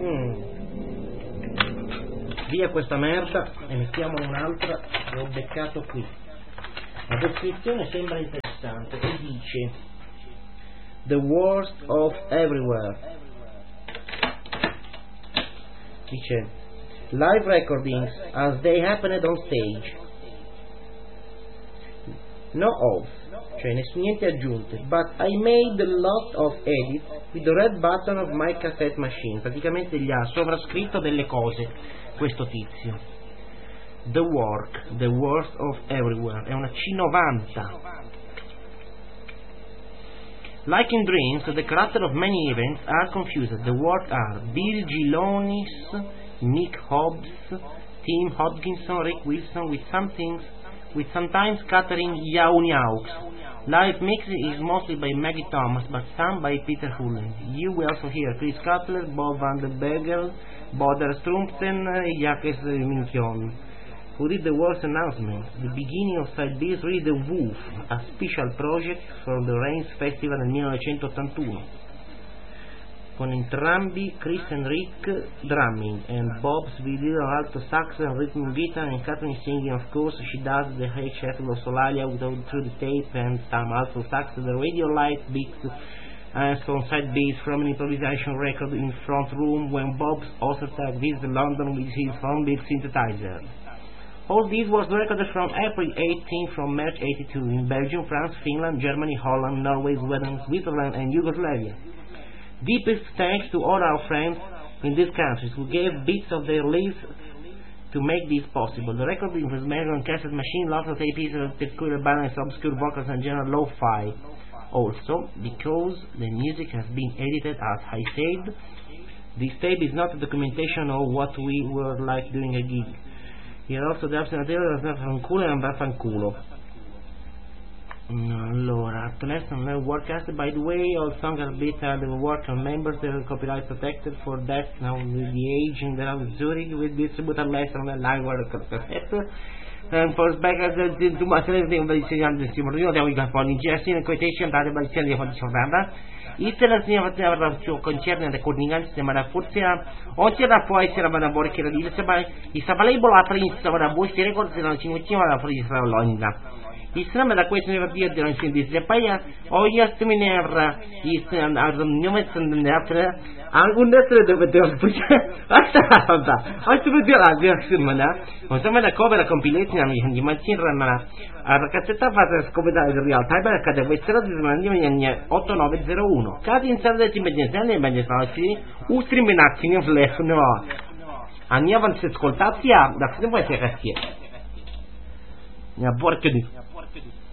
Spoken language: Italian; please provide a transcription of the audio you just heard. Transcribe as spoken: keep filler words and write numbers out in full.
Mm. Via questa merda e mettiamone un'altra che ho beccato qui. La descrizione sembra interessante e dice: The worst of everywhere. Dice: live recordings as they happened on stage. No of, cioè nessun niente aggiunte. But I made a lot of edits with the red button of my cassette machine. Praticamente gli ha sovrascritto delle cose questo tizio. The work, the worst of everywhere. È una C novanta. Like in dreams, the character of many events are confused. The work are Bill Gilonis, Nick Hobbs, Tim Hodgkinson, Rick Wilson, with some things, with sometimes scattering yauniaux. Live mix is mostly by Maggie Thomas, but some by Peter Hullen. You will also hear Chris Cutler, Bob Van den Bergel, Boder Strumpten, Jakes Minkion, who did the worst announcement. The beginning of Side B's Read the Wolf, a special project from the Reims Festival nel millenovecentottantuno. Con entrambi Chris and Rick drumming and Bob's video alto sax and rhythm guitar and Catherine singing. Of course she does the Hey Shuttle of Solalia without through the tape and some alto sax. The radio light beats and on side bass from an improvisation record in front room when Bob's Ostertag visits London with his home big synthesizer. All this was recorded from April eighteenth from March eighty-two in Belgium, France, Finland, Germany, Holland, Norway, Sweden, Switzerland and Yugoslavia. Deepest thanks to all our friends in these countries who gave bits of their lives to make this possible. The recording was made on cassette machine, lots of tapes, peculiar balance, obscure vocals and general lo-fi. Also, because the music has been edited as I said, this tape is not a documentation of what we were like doing a gig. Here also the absent material is vaffanculo e vaffanculo. Allora, lesson workcast. By the way, all songs are based on the work of members that are copyright protected. For that, now with the age in the round Zurich will distribute a lesson on live work cassette. And for back to my thing by the Simon, there we got for ingestion, quotation, that by the Sally von Soranda. Istele snieva ce concerne de coordinanțe mă forțea o ce da poate să rămână borchera di se bai i sabalei bola prince să vă bosti record de la cinuția la frisa Londra. Islam da questo ne va dire di non si dice poi o io sto minerra islam al nome sono altre alcun detto dove devo pushare asta asta asta per dire la versione insomma la cover compilation di Mancini ma la cassetta fatta scopare in real time perché deve essere di otto nove zero uno casi in sala di mediazione e mediazione u streaminati in flash no andiamo a ascoltarsi da come può essere che sia porca di